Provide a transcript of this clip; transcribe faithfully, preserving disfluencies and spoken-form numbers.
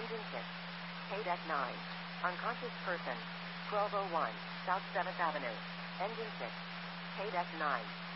Engine six. K D E C nine. Unconscious person. twelve oh one. South seventh Avenue. Engine six. K D E C nine.